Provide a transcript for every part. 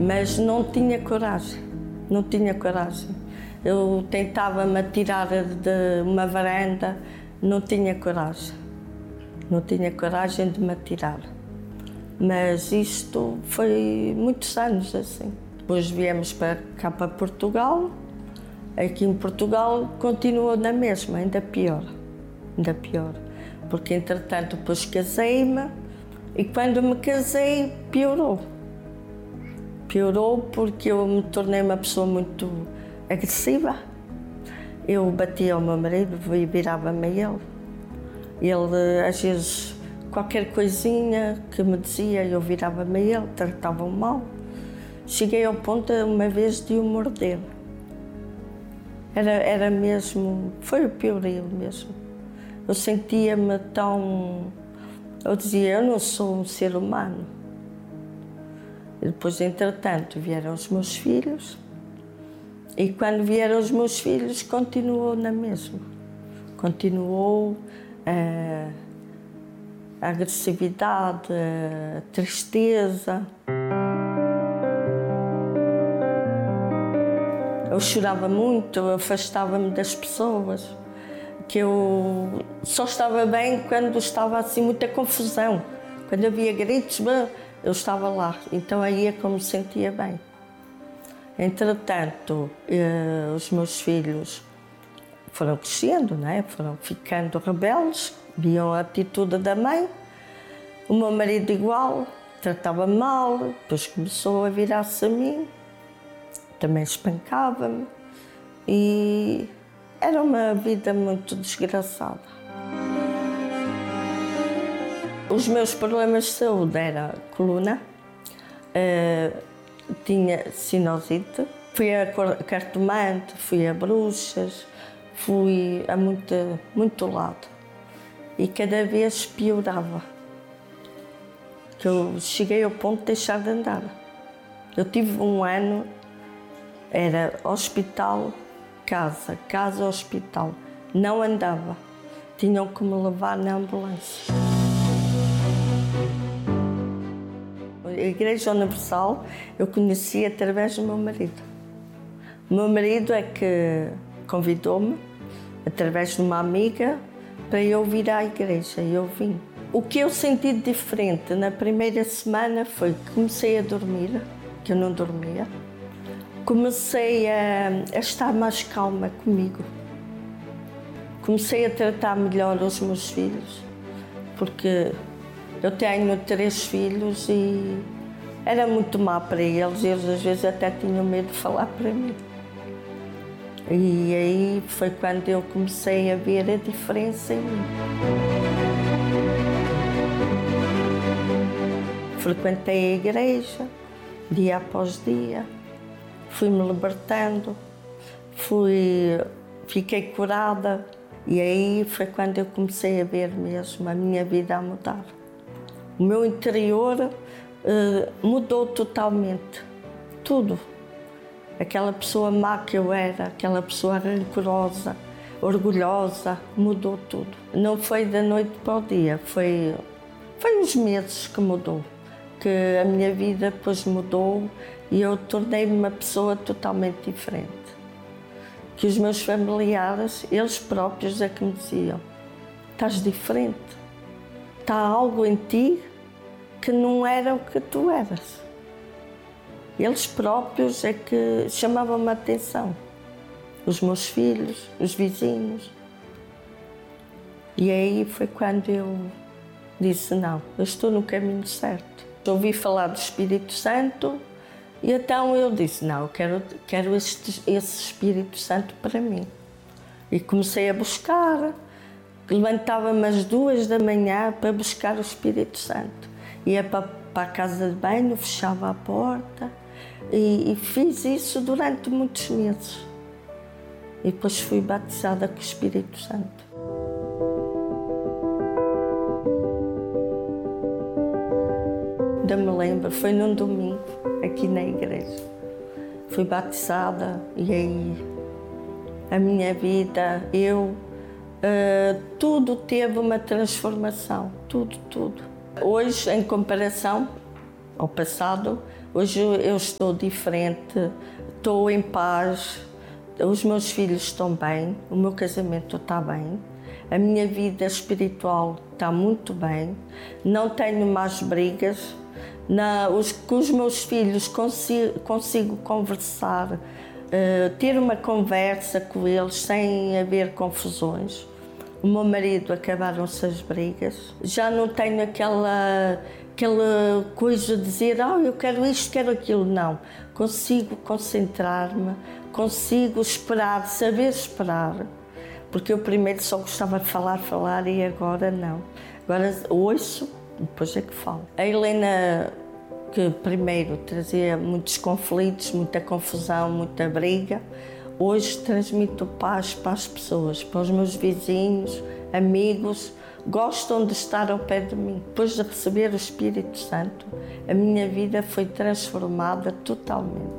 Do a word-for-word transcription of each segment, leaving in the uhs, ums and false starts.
mas não tinha coragem, não tinha coragem. Eu tentava-me atirar de uma varanda, não tinha coragem, não tinha coragem de me atirar. Mas isto foi muitos anos assim. Depois viemos para cá, para Portugal. Aqui em Portugal continuou na mesma, ainda pior, ainda pior. Porque entretanto depois casei-me e quando me casei piorou. Piorou porque eu me tornei uma pessoa muito agressiva. Eu batia ao meu marido e virava-me a ele. Ele, às vezes, qualquer coisinha que me dizia, eu virava-me a ele, tratava-o mal. Cheguei ao ponto, uma vez, de o morder. Era, era mesmo, foi o piorio mesmo. Eu sentia-me tão... Eu dizia, eu não sou um ser humano. E depois, entretanto, vieram os meus filhos. E quando vieram os meus filhos, continuou na mesma. Continuou a, a agressividade, a tristeza. Eu chorava muito, eu afastava-me das pessoas. Que eu só estava bem quando estava assim muita confusão. Quando havia gritos, eu estava lá. Então aí é como me sentia bem. Entretanto, eh, os meus filhos foram crescendo, não é? Foram ficando rebeldes, viam a atitude da mãe. O meu marido igual, tratava-me mal, depois começou a virar-se a mim, também espancava-me e era uma vida muito desgraçada. Os meus problemas de saúde eram a coluna, uh, tinha sinusite, fui a cartomante, fui a bruxas, fui a muito, muito lado e cada vez piorava. Que eu cheguei ao ponto de deixar de andar. Eu tive um ano, era hospital, casa, casa, hospital. Não andava, tinham que me levar na ambulância. A Igreja Universal eu conheci através do meu marido. O meu marido é que convidou-me, através de uma amiga, para eu vir à igreja e eu vim. O que eu senti de diferente na primeira semana foi que comecei a dormir, que eu não dormia. Comecei a, a estar mais calma comigo. Comecei a tratar melhor os meus filhos, porque eu tenho três filhos e era muito má para eles, eles às vezes até tinham medo de falar para mim. E aí foi quando eu comecei a ver a diferença em mim. Frequentei a igreja, dia após dia, fui-me libertando, fui, fiquei curada e aí foi quando eu comecei a ver mesmo a minha vida a mudar. O meu interior uh, mudou totalmente, tudo. Aquela pessoa má que eu era, aquela pessoa rancorosa, orgulhosa, mudou tudo. Não foi da noite para o dia, foi, foi uns meses que mudou, que a minha vida depois mudou e eu tornei-me uma pessoa totalmente diferente. Que os meus familiares, eles próprios é que me diziam, estás diferente, está algo em ti que não era o que tu eras. Eles próprios é que chamavam-me a atenção. Os meus filhos, os vizinhos. E aí foi quando eu disse, não, eu estou no caminho certo. Ouvi falar do Espírito Santo e então eu disse, não, eu quero, quero esse, esse Espírito Santo para mim. E comecei a buscar, levantava-me às duas da manhã para buscar o Espírito Santo. Ia para, para a casa de banho, fechava a porta e, e fiz isso durante muitos meses. E depois fui batizada com o Espírito Santo. Ainda me lembro, foi num domingo, aqui na igreja. Fui batizada e aí a minha vida, eu, uh, tudo teve uma transformação, tudo, tudo. Hoje, em comparação ao passado, Hoje eu estou diferente, estou em paz, os meus filhos estão bem, o meu casamento está bem, a minha vida espiritual está muito bem, não tenho mais brigas, na, os, com os meus filhos consigo, consigo conversar, uh, ter uma conversa com eles sem haver confusões. O meu marido, acabaram-se as brigas, já não tenho aquela, aquela coisa de dizer ah, eu quero isto, quero aquilo, não. Consigo concentrar-me, consigo esperar, saber esperar, porque eu primeiro só gostava de falar, falar e agora não. Agora ouço, depois é que falo. A Helena, que primeiro trazia muitos conflitos, muita confusão, muita briga, hoje transmito paz para as pessoas, para os meus vizinhos, amigos, gostam de estar ao pé de mim. Depois de receber o Espírito Santo, a minha vida foi transformada totalmente.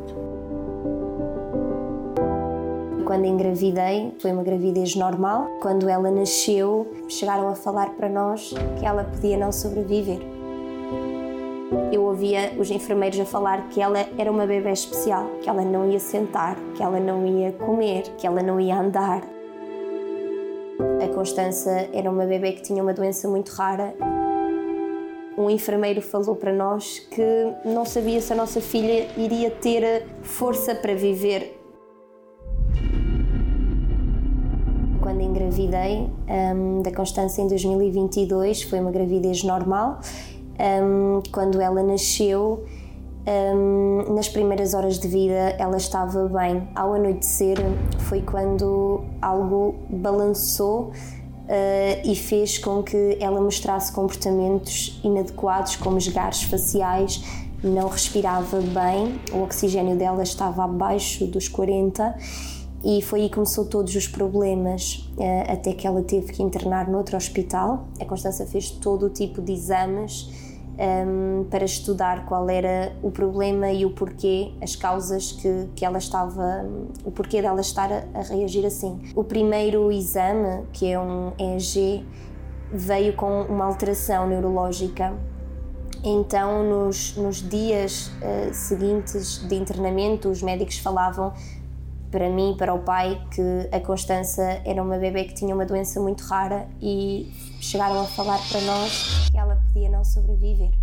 Quando engravidei, foi uma gravidez normal. Quando ela nasceu, chegaram a falar para nós que ela podia não sobreviver. Eu ouvia os enfermeiros a falar que ela era uma bebé especial, que ela não ia sentar, que ela não ia comer, que ela não ia andar. A Constança era uma bebé que tinha uma doença muito rara. Um enfermeiro falou para nós que não sabia se a nossa filha iria ter força para viver. Quando engravidei um, da Constança em dois mil e vinte e dois, foi uma gravidez normal. Um, quando ela nasceu, um, nas primeiras horas de vida ela estava bem. Ao anoitecer foi quando algo balançou uh, e fez com que ela mostrasse comportamentos inadequados, como esgares faciais, não respirava bem, o oxigênio dela estava abaixo dos quarenta. E foi aí que começou todos os problemas, até que ela teve que internar noutro hospital. A Constança fez todo o tipo de exames um, para estudar qual era o problema e o porquê, as causas que, que ela estava, o porquê dela estar a, a reagir assim. O primeiro exame, que é um E E G, veio com uma alteração neurológica. Então, nos, nos dias uh, seguintes de internamento, os médicos falavam para mim e para o pai que a Constança era uma bebé que tinha uma doença muito rara e chegaram a falar para nós que ela podia não sobreviver.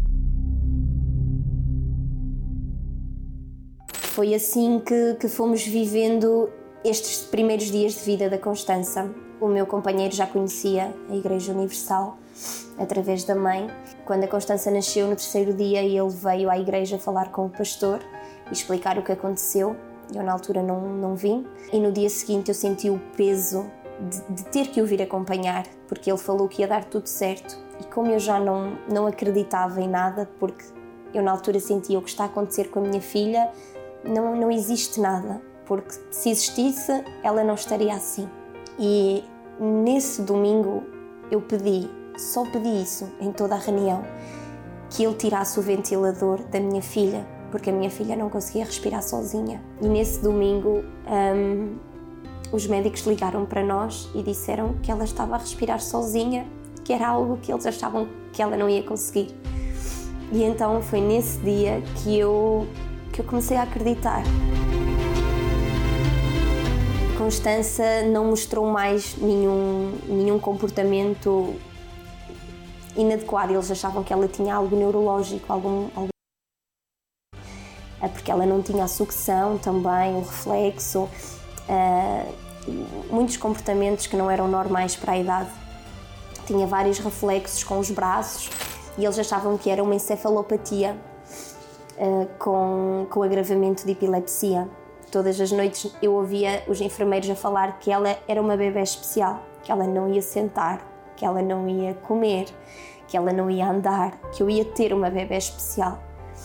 Foi assim que, que fomos vivendo estes primeiros dias de vida da Constança. O meu companheiro já conhecia a Igreja Universal através da mãe. Quando a Constança nasceu, no terceiro dia, ele veio à igreja falar com o pastor e explicar o que aconteceu. Eu, na altura, não, não vim. E no dia seguinte eu senti o peso de, de ter que o vir acompanhar, porque ele falou que ia dar tudo certo. E como eu já não, não acreditava em nada, porque eu, na altura, sentia o que está a acontecer com a minha filha, não, não existe nada. Porque se existisse, ela não estaria assim. E nesse domingo eu pedi, só pedi isso em toda a reunião, que ele tirasse o ventilador da minha filha, porque a minha filha não conseguia respirar sozinha. E nesse domingo, um, os médicos ligaram para nós e disseram que ela estava a respirar sozinha, que era algo que eles achavam que ela não ia conseguir. E então foi nesse dia que eu, que eu comecei a acreditar. Constança não mostrou mais nenhum, nenhum comportamento inadequado. Eles achavam que ela tinha algo neurológico, algum, algum porque ela não tinha a sucção também, o reflexo, uh, muitos comportamentos que não eram normais para a idade. Tinha vários reflexos com os braços e eles achavam que era uma encefalopatia uh, com, com agravamento de epilepsia. Todas as noites eu ouvia os enfermeiros a falar que ela era uma bebé especial, que ela não ia sentar, que ela não ia comer, que ela não ia andar, que eu ia ter uma bebé especial.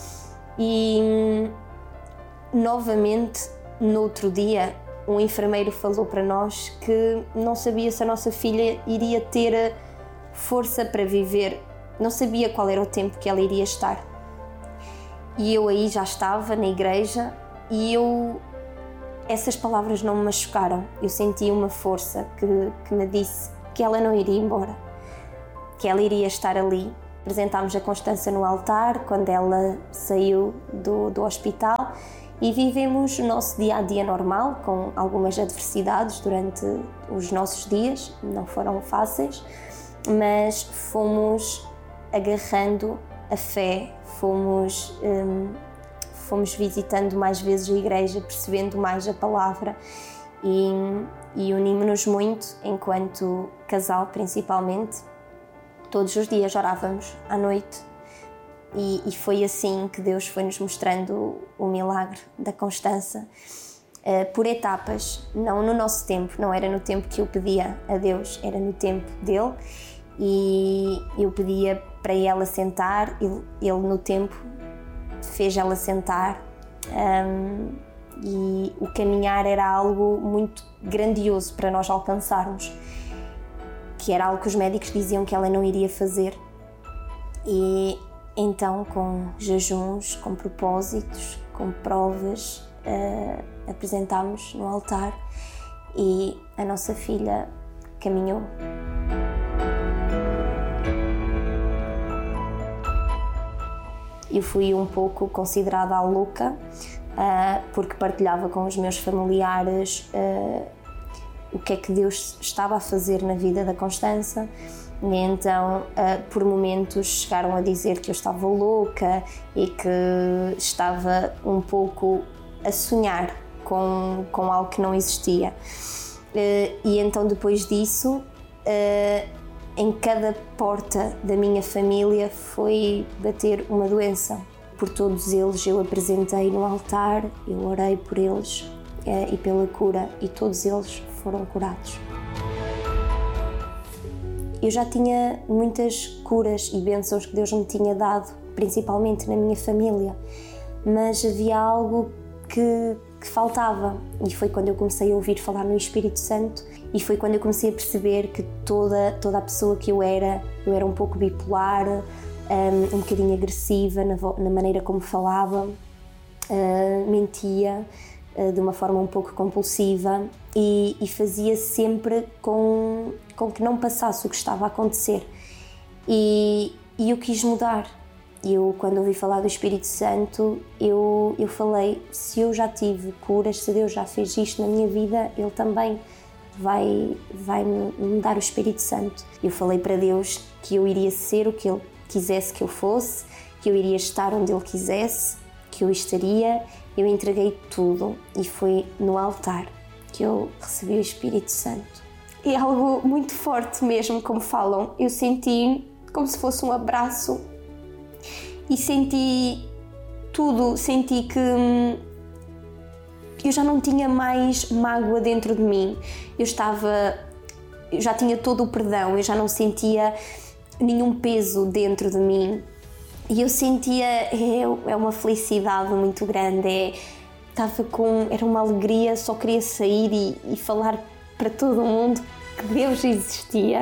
E novamente, no outro dia, um enfermeiro falou para nós que não sabia se a nossa filha iria ter força para viver, não sabia qual era o tempo que ela iria estar. E eu aí já estava na igreja e eu, essas palavras não me machucaram. Eu senti uma força que, que me disse que ela não iria embora, que ela iria estar ali apresentámos a Constança no altar quando ela saiu do, do hospital e vivemos o nosso dia-a-dia normal, com algumas adversidades durante os nossos dias, não foram fáceis, mas fomos agarrando a fé, fomos, hum, fomos visitando mais vezes a igreja, percebendo mais a palavra e, e unimos-nos muito enquanto casal, principalmente. Todos os dias orávamos à noite e, e foi assim que Deus foi nos mostrando o milagre da Constança, uh, por etapas, não no nosso tempo, não era no tempo que eu pedia a Deus, era no tempo dele, e eu pedia para ela sentar, ele, ele no tempo fez ela sentar, um, e o caminhar era algo muito grandioso para nós alcançarmos, que era algo que os médicos diziam que ela não iria fazer. E então, com jejuns, com propósitos, com provas, uh, apresentámos no altar e a nossa filha caminhou. Eu fui um pouco considerada a louca, uh, porque partilhava com os meus familiares uh, o que é que Deus estava a fazer na vida da Constança, e então, uh, por momentos, chegaram a dizer que eu estava louca e que estava um pouco a sonhar com, com algo que não existia. Uh, e então, depois disso, uh, em cada porta da minha família foi bater uma doença. Por todos eles eu apresentei no altar, eu orei por eles uh, e pela cura, e todos eles foram curados. Eu já tinha muitas curas e bênçãos que Deus me tinha dado, principalmente na minha família, mas havia algo que, que faltava, e foi quando eu comecei a ouvir falar no Espírito Santo, e foi quando eu comecei a perceber que toda, toda a pessoa que eu era, eu era um pouco bipolar, um, um bocadinho agressiva na, na maneira como falava, uh, mentia, de uma forma um pouco compulsiva, e, e fazia sempre com, com que não passasse o que estava a acontecer. E, e eu quis mudar. Eu, quando ouvi falar do Espírito Santo, eu, eu falei, se eu já tive curas, se Deus já fez isto na minha vida, Ele também vai, vai me dar o Espírito Santo. Eu falei para Deus que eu iria ser o que Ele quisesse que eu fosse, que eu iria estar onde Ele quisesse, que eu estaria. Eu entreguei tudo e foi no altar que eu recebi o Espírito Santo. É algo muito forte mesmo, como falam. Eu senti como se fosse um abraço e senti tudo. Senti que eu já não tinha mais mágoa dentro de mim. Eu estava, eu já tinha todo o perdão, eu já não sentia nenhum peso dentro de mim. E eu sentia, é, é uma felicidade muito grande, é, estava com, era uma alegria, só queria sair e, e falar para todo mundo que Deus existia.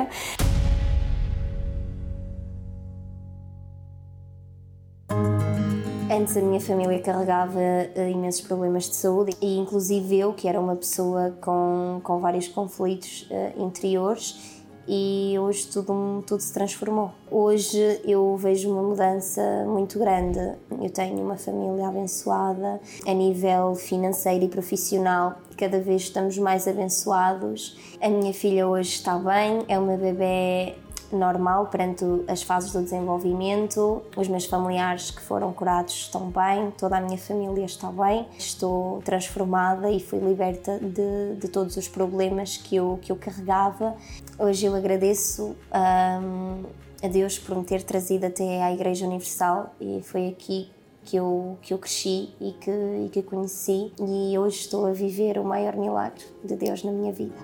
Antes a minha família carregava uh, imensos problemas de saúde, e inclusive eu, que era uma pessoa com, com vários conflitos uh, interiores, e hoje tudo, tudo se transformou. Hoje eu vejo uma mudança muito grande. Eu tenho uma família abençoada a nível financeiro e profissional. Cada vez estamos mais abençoados. A minha filha hoje está bem, é uma bebê normal perante as fases do desenvolvimento. Os meus familiares que foram curados estão bem, toda a minha família está bem. Estou transformada e fui liberta de, de todos os problemas que eu, que eu carregava. Hoje eu agradeço um, a Deus por me ter trazido até à Igreja Universal, e foi aqui que eu, que eu cresci e que, e que conheci, e hoje estou a viver o maior milagre de Deus na minha vida.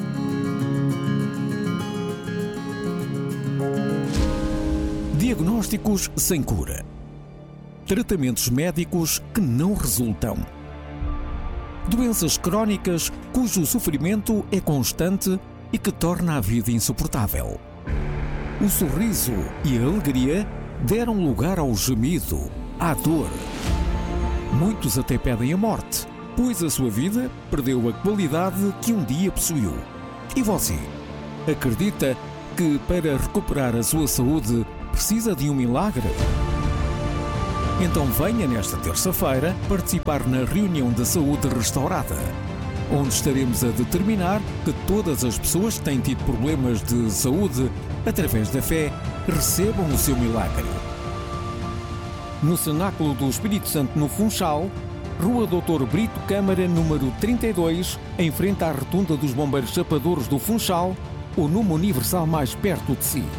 Diagnósticos sem cura. Tratamentos médicos que não resultam. Doenças crónicas cujo sofrimento é constante e que torna a vida insuportável. O sorriso e a alegria deram lugar ao gemido, à dor. Muitos até pedem a morte, pois a sua vida perdeu a qualidade que um dia possuiu. E você? Acredita que para recuperar a sua saúde precisa de um milagre? Então venha nesta terça-feira participar na reunião de saúde restaurada, onde estaremos a determinar que todas as pessoas que têm tido problemas de saúde, através da fé, recebam o seu milagre. No Cenáculo do Espírito Santo, no Funchal, Rua doutor Brito Câmara, número trinta e dois, em frente à Rotunda dos Bombeiros Chapadores do Funchal, o Numa Universal mais perto de si.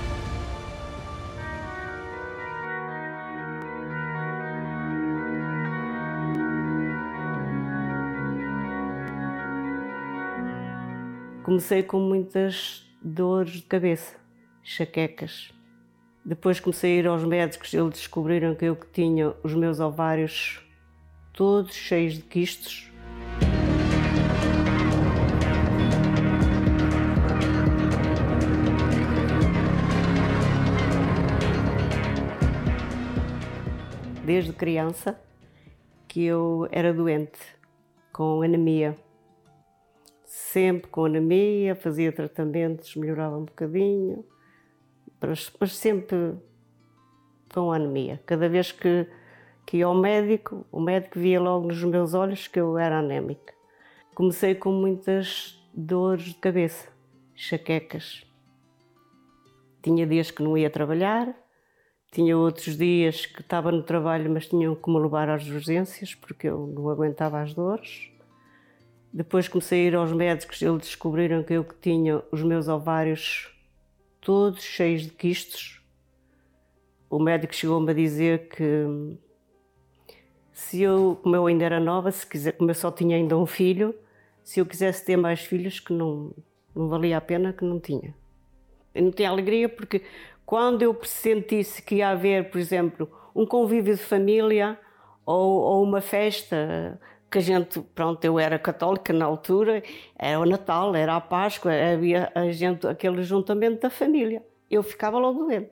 Comecei com muitas dores de cabeça, enxaquecas. Depois comecei a ir aos médicos, eles descobriram que eu que tinha os meus ovários todos cheios de quistes. Desde criança que eu era doente, com anemia. Sempre com anemia, fazia tratamentos, melhorava um bocadinho, mas, mas sempre com anemia. Cada vez que, que ia ao médico, o médico via logo nos meus olhos que eu era anémica. Comecei com muitas dores de cabeça, enxaquecas. Tinha dias que não ia trabalhar, tinha outros dias que estava no trabalho, mas tinham que me levar às urgências porque eu não aguentava as dores. Depois comecei a ir aos médicos, eles descobriram que eu que tinha os meus ovários todos cheios de quistes. O médico chegou-me a dizer que se eu, como eu ainda era nova, se quiser, como eu só tinha ainda um filho, se eu quisesse ter mais filhos, que não, não valia a pena, que não tinha. Eu não tinha alegria porque quando eu sentisse que ia haver, por exemplo, um convívio de família ou, ou uma festa, que a gente, pronto, eu era católica na altura, era o Natal, era a Páscoa, havia a gente, aquele juntamento da família. Eu ficava logo doente.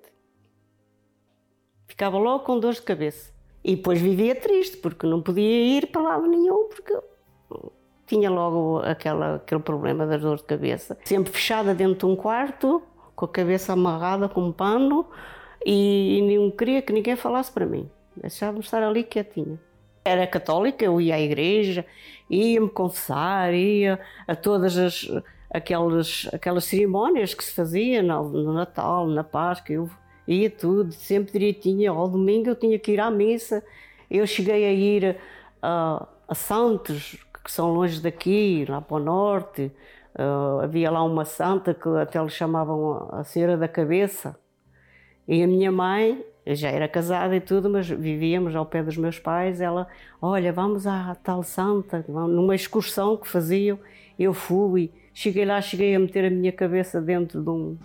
Ficava logo com dor de cabeça. E depois vivia triste, porque não podia ir para lado nenhum, porque tinha logo aquela, aquele problema das dores de cabeça. Sempre fechada dentro de um quarto, com a cabeça amarrada com um pano, e, e não queria que ninguém falasse para mim. Deixava-me estar ali quietinha. Era católica, eu ia à igreja, ia-me confessar, ia a todas as, aquelas, aquelas cerimónias que se fazia no, no Natal, na Páscoa, eu ia tudo, sempre direitinho. Ao domingo eu tinha que ir à missa. Eu cheguei a ir a, a Santos, que são longe daqui, lá para o norte. Uh, havia lá uma santa que até lhe chamavam a Senhora da Cabeça. E a minha mãe, eu já era casada e tudo, mas vivíamos ao pé dos meus pais. Ela, olha, vamos à tal santa, numa excursão que faziam. Eu fui, cheguei lá, cheguei a meter a minha cabeça dentro de um,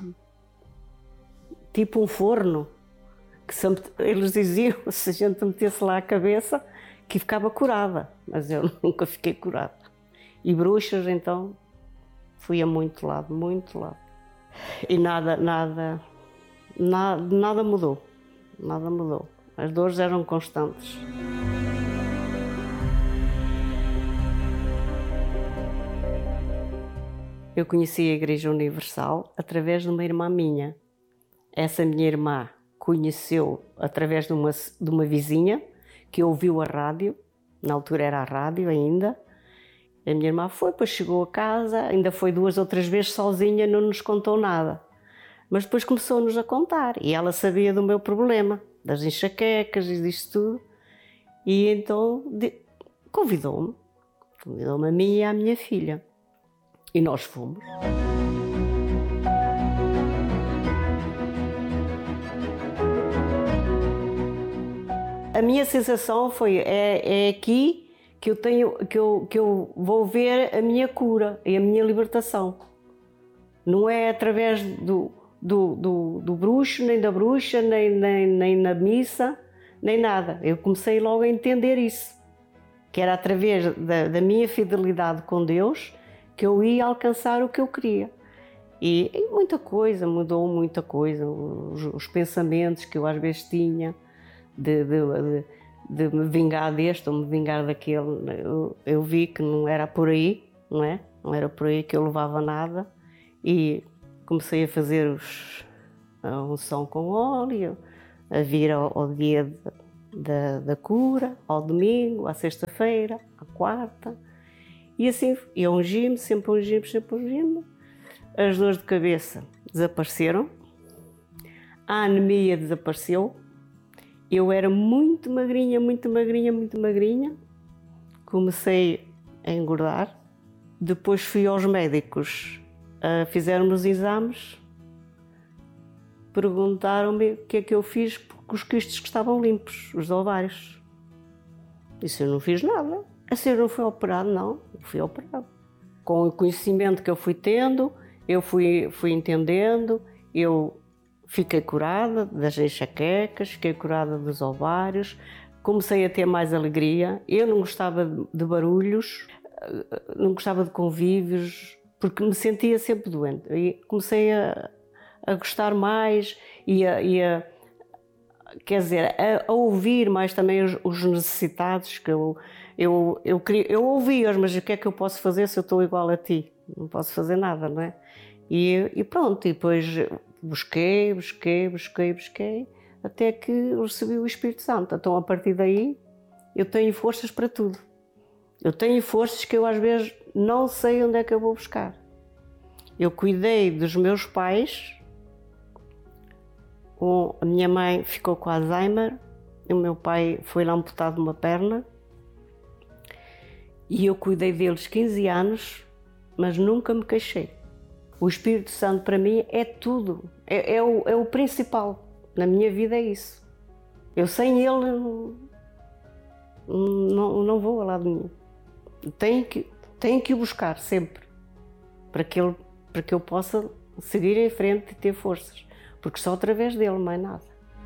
tipo um forno, que sempre, eles diziam, se a gente metesse lá a cabeça, que ficava curada, mas eu nunca fiquei curada. E bruxas, então, fui a muito lado, muito lado. E nada, nada, nada, nada mudou. Nada mudou. As dores eram constantes. Eu conheci a Igreja Universal através de uma irmã minha. Essa minha irmã conheceu através de uma, de uma vizinha que ouviu a rádio, na altura era a rádio ainda. A minha irmã foi, depois chegou a casa, ainda foi duas ou três vezes sozinha, não nos contou nada. Mas depois começou-nos a contar e ela sabia do meu problema, das enxaquecas e disso tudo. E então convidou-me, convidou-me a mim e à minha filha. E nós fomos. A minha sensação foi, é, é aqui que eu, tenho, que, eu, que eu vou ver a minha cura e a minha libertação. Não é através do... Do, do, do bruxo, nem da bruxa, nem, nem, nem na missa, nem nada. Eu comecei logo a entender isso, que era através da, da minha fidelidade com Deus que eu ia alcançar o que eu queria. E, e muita coisa, mudou muita coisa. Os, os pensamentos que eu às vezes tinha de, de, de, de me vingar deste ou me vingar daquele, eu, eu vi que não era por aí, não é? Não era por aí que eu levava nada. E comecei a fazer os, a unção com óleo, a vir ao, ao dia de, da, da cura, ao domingo, à sexta-feira, à quarta. E assim, eu ungi-me, sempre ungi-me, sempre ungi-me. As dores de cabeça desapareceram, a anemia desapareceu. Eu era muito magrinha, muito magrinha, muito magrinha. Comecei a engordar. Depois fui aos médicos, uh, fizeram-me os exames, perguntaram-me o que é que eu fiz porque os quistos que estavam limpos, os ovários. Disse, eu não fiz nada. Assim, eu não fui operado, não. Eu fui operado. Com o conhecimento que eu fui tendo, eu fui, fui entendendo, eu fiquei curada das enxaquecas, fiquei curada dos ovários, comecei a ter mais alegria. Eu não gostava de barulhos, não gostava de convívios, porque me sentia sempre doente. E comecei a, a gostar mais e a, e a quer dizer, a, a ouvir mais também os, os necessitados, que eu, eu, eu, queria, eu ouvia-os, mas o que é que eu posso fazer se eu estou igual a ti? Não posso fazer nada, não é? E, e pronto, e depois busquei, busquei, busquei, busquei, até que recebi o Espírito Santo. Então, a partir daí, eu tenho forças para tudo. Eu tenho forças que eu, às vezes, não sei onde é que eu vou buscar. Eu cuidei dos meus pais. A minha mãe ficou com Alzheimer, o meu pai foi lá amputado de uma perna. E eu cuidei deles quinze anos, mas nunca me queixei. O Espírito Santo, para mim, é tudo. É, é, o, é o principal. Na minha vida é isso. Eu sem ele não, não, não vou a lado nenhum. Tenho que, tenho que o buscar sempre, para que, ele, para que eu possa seguir em frente e ter forças. Porque só através dele, mais nada.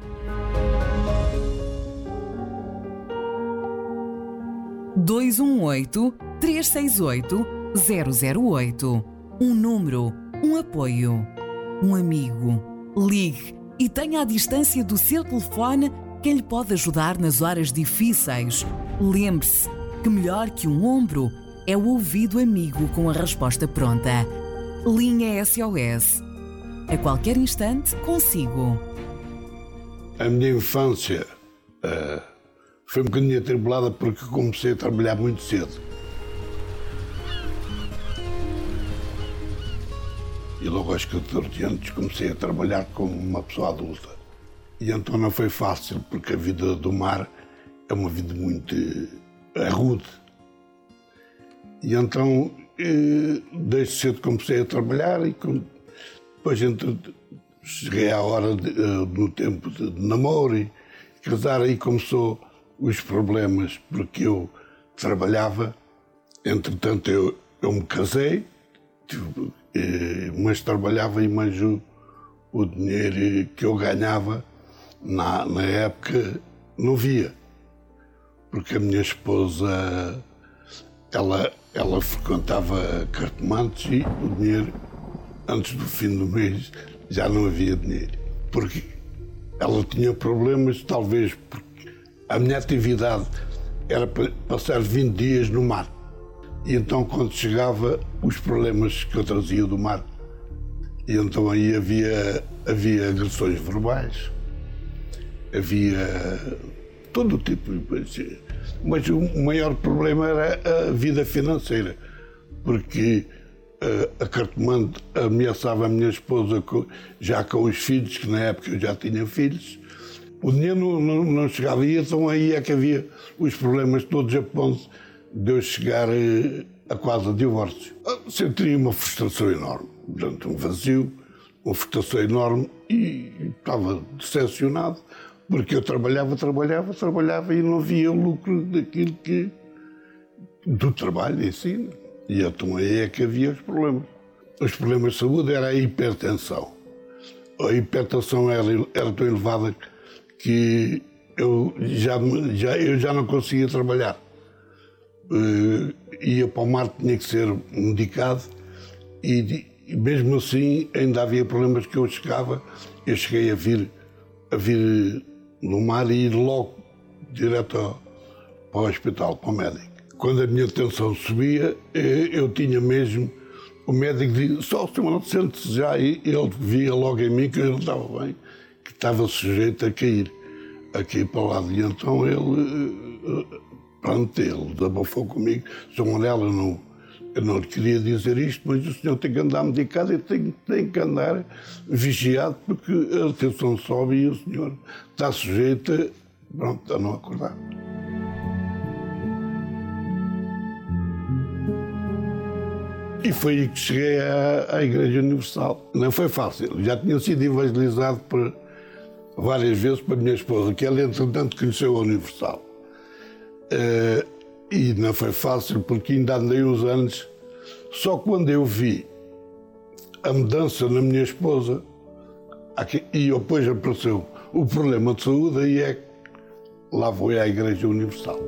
dois um oito, três seis oito, zero zero oito. Um número, um apoio, um amigo. Ligue e tenha à distância do seu telefone quem lhe pode ajudar nas horas difíceis. Lembre-se que melhor que um ombro é o ouvido amigo com a resposta pronta. Linha S O S. A qualquer instante, consigo. A minha infância uh, foi um bocadinho atribulada porque comecei a trabalhar muito cedo. E logo aos catorze anos comecei a trabalhar como uma pessoa adulta. E então não foi fácil, porque a vida do mar é uma vida muito é rude. E então, eh, desde cedo comecei a trabalhar e com, depois entre, cheguei à hora, de, no tempo de, de namoro e casar, aí começou os problemas, porque eu trabalhava, entretanto eu, eu me casei, tive, eh, mas trabalhava e mais o, o dinheiro que eu ganhava na, na época não via, porque a minha esposa ela, ela frequentava cartomantes e o dinheiro, antes do fim do mês, já não havia dinheiro. Porque ela tinha problemas, talvez porque a minha atividade era passar vinte dias no mar. E então, quando chegava, os problemas que eu trazia do mar, e então aí havia, havia agressões verbais, havia todo o tipo. Mas o maior problema era a vida financeira, porque a cartomante ameaçava a minha esposa já com os filhos, que na época eu já tinha filhos. O dinheiro não, não, não chegava, e então aí é que havia os problemas todos a ponto de eu chegar a quase a divórcio. Senti uma frustração enorme, portanto, um vazio, uma frustração enorme, e estava decepcionado, porque eu trabalhava, trabalhava, trabalhava e não via o lucro daquilo que... do trabalho em si. E então aí é que havia os problemas. Os problemas de saúde era a hipertensão. A hipertensão era, era tão elevada que eu já, já, eu já não conseguia trabalhar. Uh, ia para o mar, tinha que ser medicado, e, e mesmo assim ainda havia problemas que eu chegava. Eu cheguei a vir, a vir no mar e ir logo direto ao, para o hospital, para o médico. Quando a minha tensão subia, eu tinha mesmo o médico disse, só o senhor sente-se já, e ele via logo em mim que eu não estava bem, que estava sujeito a cair, a cair para o lado. E então ele, pronto, ele desabafou comigo, São Manela, não, eu não lhe queria dizer isto, mas o senhor tem que andar medicado e tem, tem que andar vigiado, porque a tensão sobe e o senhor está sujeito a, pronto, a não acordar. E foi aí que cheguei à, à Igreja Universal. Não foi fácil. Já tinha sido evangelizado por, várias vezes para a minha esposa, que ela, entretanto, conheceu a Universal. Uh, e não foi fácil, porque ainda andei uns anos. Só quando eu vi a mudança na minha esposa, aqui, e depois apareceu o problema de saúde, aí é que lá vou à Igreja Universal.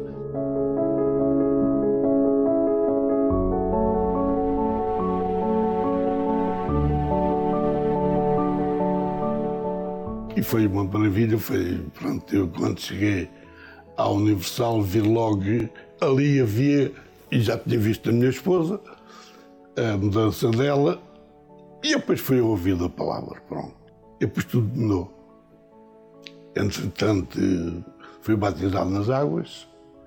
E foi uma maravilha, foi, pronto, eu quando cheguei à Universal vi logo, ali havia, e já tinha visto a minha esposa, a mudança dela, e depois fui ouvindo a palavra, pronto. E depois tudo mudou. Entretanto, fui batizado nas águas,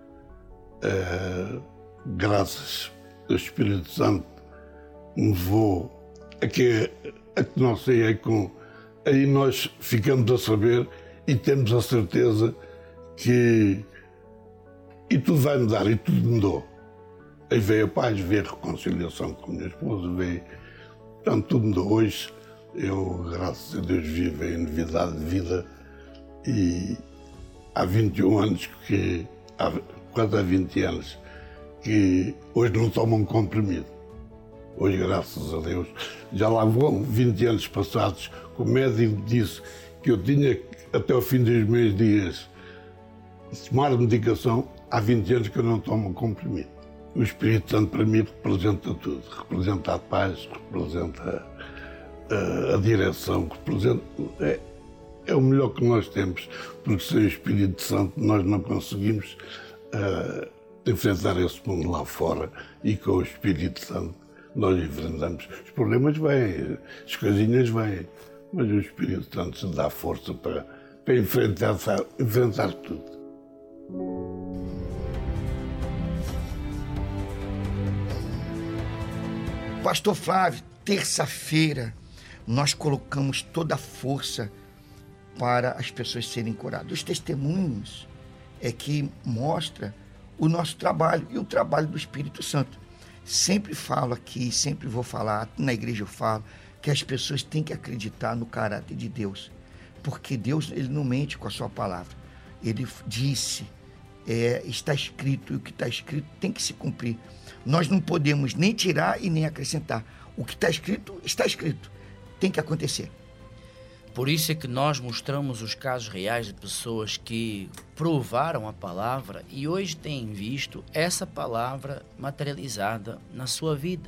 uh, graças ao Espírito Santo me levou a que, a que não sei, é com... Aí nós ficamos a saber e temos a certeza que e tudo vai mudar, e tudo mudou. Aí veio a paz, veio a reconciliação com a minha esposa, veio... Portanto, tudo mudou. Hoje, eu, graças a Deus, vivo em novidade de vida e há vinte e um anos, que, há, quase há vinte anos, que hoje não tomo um comprimido. Hoje, graças a Deus, já lá vão vinte anos passados, que o médico disse que eu tinha até o fim dos meus dias tomar medicação. Há vinte anos que eu não tomo um comprimido. O Espírito Santo para mim representa tudo. Representa a paz, representa a, a direção, representa... É, é o melhor que nós temos, porque sem o Espírito Santo nós não conseguimos uh, enfrentar esse mundo lá fora, e com o Espírito Santo nós enfrentamos. Os problemas vêm, as coisinhas vêm, mas o Espírito Santo se dá força para, para enfrentar, enfrentar tudo. Pastor Flávio, terça-feira nós colocamos toda a força para as pessoas serem curadas. Os testemunhos é que mostra o nosso trabalho e o trabalho do Espírito Santo. Sempre falo aqui, sempre vou falar, na igreja eu falo, que as pessoas têm que acreditar no caráter de Deus, porque Deus, ele não mente com a sua palavra. Ele disse, é, está escrito, e o que está escrito tem que se cumprir. Nós não podemos nem tirar e nem acrescentar. O que está escrito, está escrito. Tem que acontecer. Por isso é que nós mostramos os casos reais de pessoas que provaram a palavra e hoje têm visto essa palavra materializada na sua vida,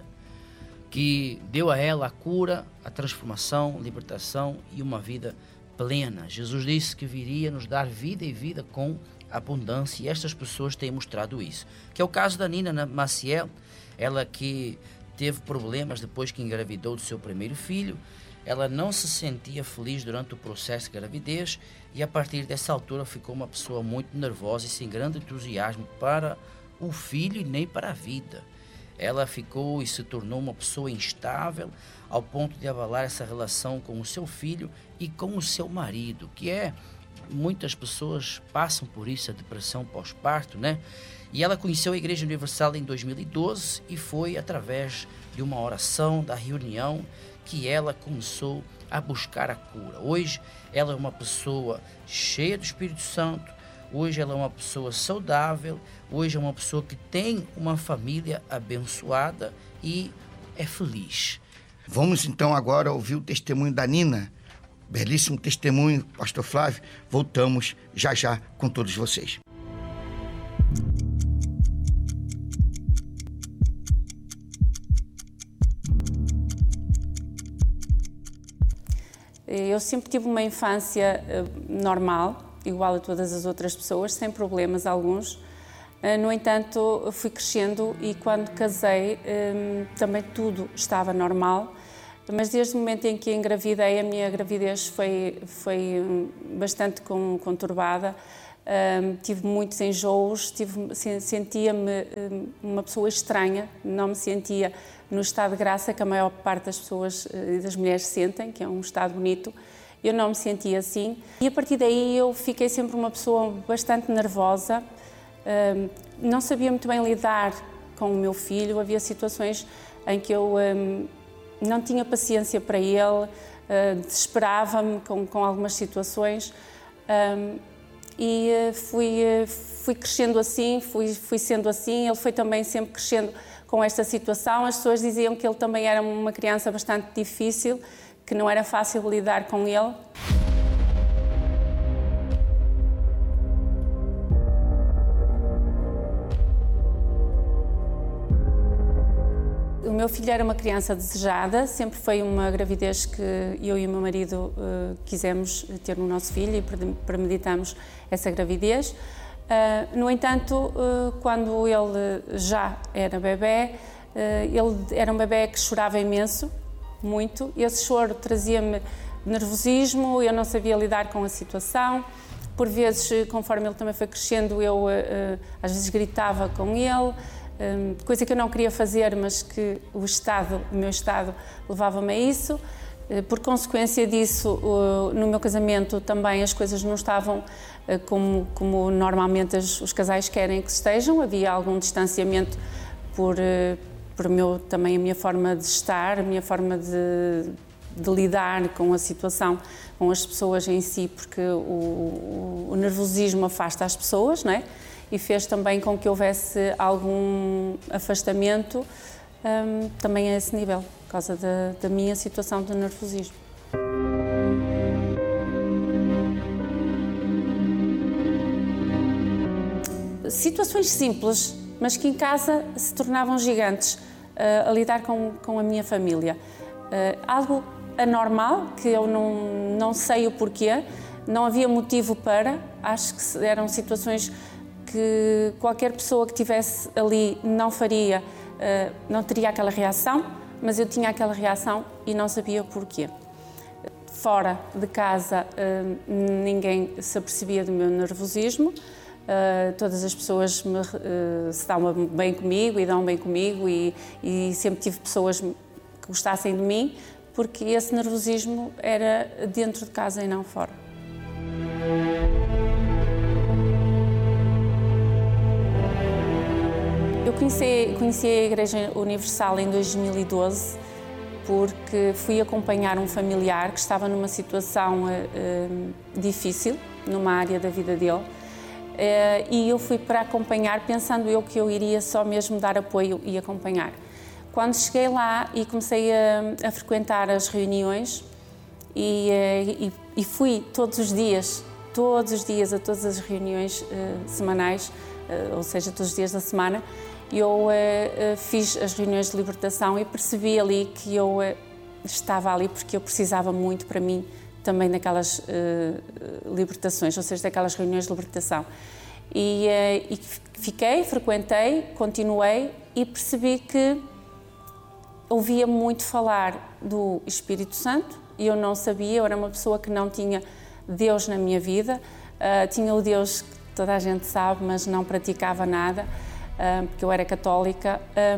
que deu a ela a cura, a transformação, libertação e uma vida plena. Jesus disse que viria nos dar vida e vida com abundância, e estas pessoas têm mostrado isso. Que é o caso da Nina Maciel, ela que teve problemas depois que engravidou do seu primeiro filho. Ela não se sentia feliz durante o processo de gravidez e a partir dessa altura ficou uma pessoa muito nervosa e sem grande entusiasmo para o filho e nem para a vida. Ela ficou e se tornou uma pessoa instável ao ponto de abalar essa relação com o seu filho e com o seu marido, que é... Muitas pessoas passam por isso, a depressão pós-parto, né? E ela conheceu a Igreja Universal em dois mil e doze e foi através de uma oração, da reunião, que ela começou a buscar a cura. Hoje ela é uma pessoa cheia do Espírito Santo, hoje ela é uma pessoa saudável, hoje é uma pessoa que tem uma família abençoada e é feliz. Vamos então agora ouvir o testemunho da Nina. Belíssimo testemunho, pastor Flávio. Voltamos já já com todos vocês. Eu sempre tive uma infância uh, normal, igual a todas as outras pessoas, sem problemas alguns. No entanto, fui crescendo e quando casei também tudo estava normal, mas desde o momento em que engravidei, a minha gravidez foi, foi bastante conturbada, tive muitos enjoos, tive, sentia-me uma pessoa estranha, não me sentia no estado de graça que a maior parte das pessoas e das mulheres sentem, que é um estado bonito. Eu não me sentia assim e a partir daí eu fiquei sempre uma pessoa bastante nervosa. Um, não sabia muito bem lidar com o meu filho, havia situações em que eu um, não tinha paciência para ele, uh, desesperava-me com, com algumas situações um, e uh, fui, uh, fui crescendo assim, fui, fui sendo assim, ele foi também sempre crescendo com esta situação. As pessoas diziam que ele também era uma criança bastante difícil, que não era fácil lidar com ele. O meu filho era uma criança desejada, sempre foi uma gravidez que eu e o meu marido uh, quisemos ter no nosso filho e premeditamos essa gravidez. Uh, no entanto, uh, quando ele já era bebê, uh, ele era um bebê que chorava imenso, muito. Esse choro trazia-me nervosismo, eu não sabia lidar com a situação. Por vezes, conforme ele também foi crescendo, eu uh, às vezes gritava com ele. Coisa que eu não queria fazer, mas que o estado, o meu estado levava-me a isso. Por consequência disso, no meu casamento também as coisas não estavam como, como normalmente os casais querem que estejam. Havia algum distanciamento por, por meu, também a minha forma de estar, a minha forma de, de lidar com a situação, com as pessoas em si, porque o, o, o nervosismo afasta as pessoas, não é? E fez também com que houvesse algum afastamento um, também a esse nível, por causa da, da minha situação de nervosismo. Situações simples, mas que em casa se tornavam gigantes, uh, a lidar com, com a minha família. Uh, algo anormal, que eu não, não sei o porquê, não havia motivo para, acho que eram situações que qualquer pessoa que estivesse ali não faria, não teria aquela reação, mas eu tinha aquela reação e não sabia porquê. Fora de casa, ninguém se apercebia do meu nervosismo, todas as pessoas me, se dão bem comigo e dão bem comigo e, e sempre tive pessoas que gostassem de mim, porque esse nervosismo era dentro de casa e não fora. Eu conheci, conheci a Igreja Universal em dois mil e doze porque fui acompanhar um familiar que estava numa situação uh, difícil, numa área da vida dele, uh, e eu fui para acompanhar, pensando eu que eu iria só mesmo dar apoio e acompanhar. Quando cheguei lá e comecei a, a frequentar as reuniões e, uh, e, e fui todos os dias, todos os dias a todas as reuniões uh, semanais, uh, ou seja, todos os dias da semana, eu uh, fiz as reuniões de libertação e percebi ali que eu uh, estava ali porque eu precisava muito para mim também daquelas uh, libertações, ou seja, daquelas reuniões de libertação. E, uh, e fiquei, frequentei, continuei e percebi que ouvia muito falar do Espírito Santo e eu não sabia, eu era uma pessoa que não tinha Deus na minha vida, uh, tinha o Deus que toda a gente sabe, mas não praticava nada, porque eu era católica.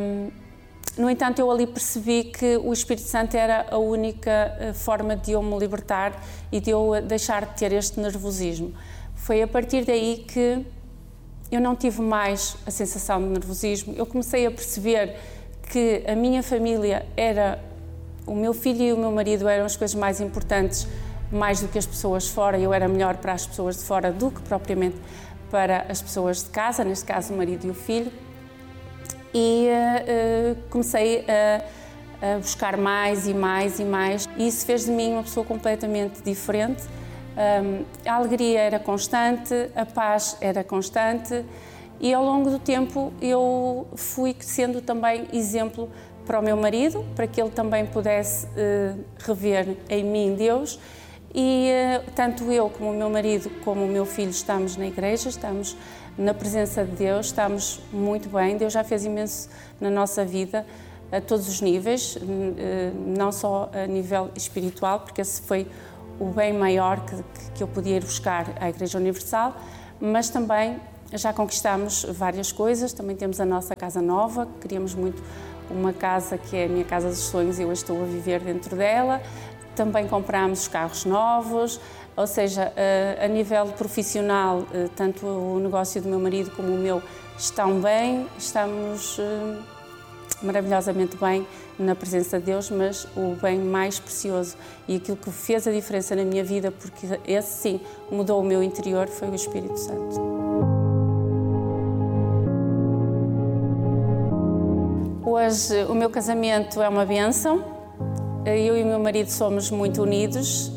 No entanto, eu ali percebi que o Espírito Santo era a única forma de eu me libertar e de eu deixar de ter este nervosismo. Foi a partir daí que eu não tive mais a sensação de nervosismo. Eu comecei a perceber que a minha família era, o meu filho e o meu marido eram as coisas mais importantes, mais do que as pessoas fora. Eu era melhor para as pessoas de fora do que propriamente para as pessoas de casa, neste caso o marido e o filho, e uh, comecei a, a buscar mais e mais e mais, e isso fez de mim uma pessoa completamente diferente. Um, a alegria era constante, a paz era constante, e ao longo do tempo eu fui sendo também exemplo para o meu marido, para que ele também pudesse uh, rever em mim Deus. E uh, tanto eu como o meu marido como o meu filho estamos na igreja, estamos na presença de Deus, estamos muito bem. Deus já fez imenso na nossa vida, a todos os níveis, não só a nível espiritual, porque esse foi o bem maior que, que eu podia ir buscar à Igreja Universal, mas também já conquistámos várias coisas. Também temos a nossa casa nova, queríamos muito uma casa que é a minha casa dos sonhos e eu estou a viver dentro dela. Também comprámos os carros novos, ou seja, a nível profissional, tanto o negócio do meu marido como o meu estão bem, estamos maravilhosamente bem na presença de Deus, mas o bem mais precioso e aquilo que fez a diferença na minha vida, porque esse sim mudou o meu interior, foi o Espírito Santo. Hoje o meu casamento é uma bênção, eu e o meu marido somos muito unidos,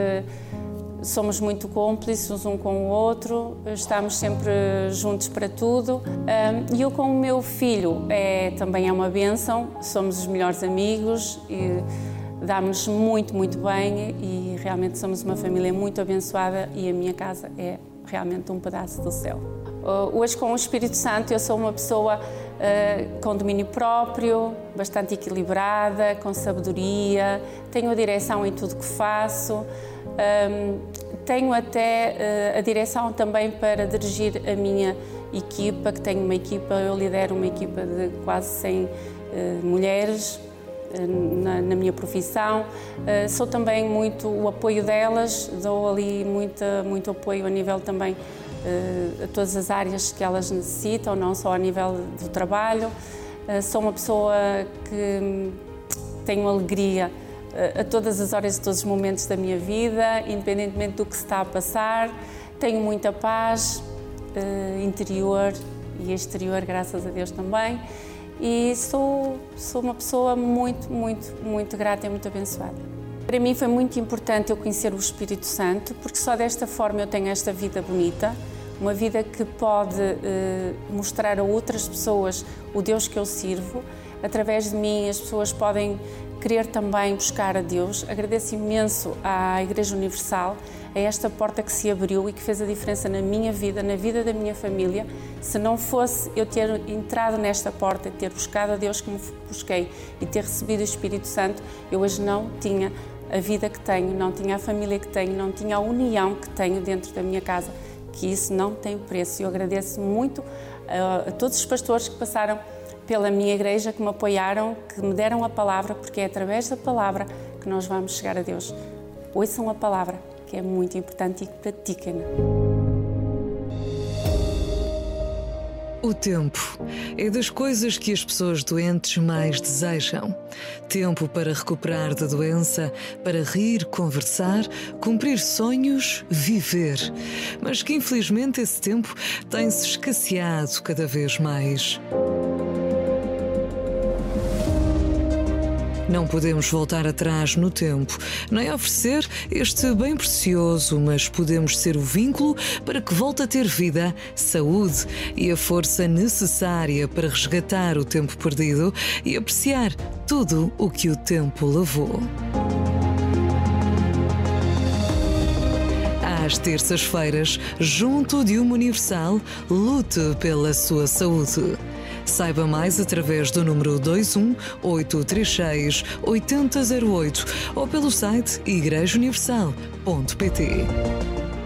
somos muito cúmplices um com o outro, estamos sempre juntos para tudo. E eu com o meu filho é, também é uma bênção, somos os melhores amigos e damos-nos muito, muito bem e realmente somos uma família muito abençoada e a minha casa é realmente um pedaço do céu. Hoje com o Espírito Santo eu sou uma pessoa uh, com domínio próprio, bastante equilibrada, com sabedoria, tenho a direção em tudo que faço. Um, tenho até uh, a direção também para dirigir a minha equipa, que tenho uma equipa, eu lidero uma equipa de quase cem uh, mulheres uh, na, na minha profissão. Uh, sou também muito o apoio delas, dou ali muita, muito apoio a nível também uh, a todas as áreas que elas necessitam, não só a nível do trabalho. Uh, sou uma pessoa que tenho alegria a todas as horas e todos os momentos da minha vida, independentemente do que se está a passar. Tenho muita paz uh, interior e exterior, graças a Deus também. E sou, sou uma pessoa muito, muito, muito grata e muito abençoada. Para mim foi muito importante eu conhecer o Espírito Santo, porque só desta forma eu tenho esta vida bonita, uma vida que pode uh, mostrar a outras pessoas o Deus que eu sirvo. Através de mim as pessoas podem querer também buscar a Deus. Agradeço imenso à Igreja Universal, a esta porta que se abriu e que fez a diferença na minha vida, na vida da minha família. Se não fosse eu ter entrado nesta porta, ter buscado a Deus como busquei e ter recebido o Espírito Santo, eu hoje não tinha a vida que tenho, não tinha a família que tenho, não tinha a união que tenho dentro da minha casa, que isso não tem preço. Eu agradeço muito a, a todos os pastores que passaram pela minha igreja, que me apoiaram, que me deram a palavra, porque é através da palavra que nós vamos chegar a Deus. Ouçam a palavra, que é muito importante, e pratiquem-na. O tempo é das coisas que as pessoas doentes mais desejam. Tempo para recuperar da doença, para rir, conversar, cumprir sonhos, viver. Mas que infelizmente esse tempo tem-se escasseado cada vez mais. Não podemos voltar atrás no tempo, nem oferecer este bem precioso, mas podemos ser o vínculo para que volte a ter vida, saúde e a força necessária para resgatar o tempo perdido e apreciar tudo o que o tempo levou. Às terças-feiras, junto de uma Universal, lute pela sua saúde. Saiba mais através do número dois um oito três seis oito zero zero oito ou pelo site igreja universal ponto pt.